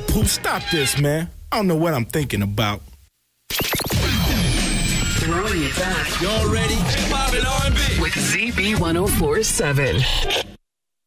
Poop, stop this, man. I don't know what I'm thinking about. Throwing it back. Y'all ready? Hip-hop and R&B. With ZB 104.7.